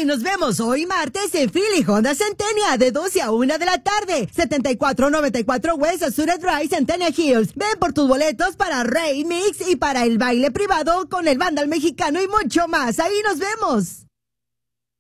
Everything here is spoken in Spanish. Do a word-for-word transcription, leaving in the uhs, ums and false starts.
nos vemos hoy martes en Philly Honda Centennia de doce a una de la tarde. setenta y cuatro noventa y cuatro West Azusa Drive, Centennia Hills. Ven por tus boletos para Rey Mix y para el baile privado con el Vandal mexicano y mucho más. Ahí nos vemos.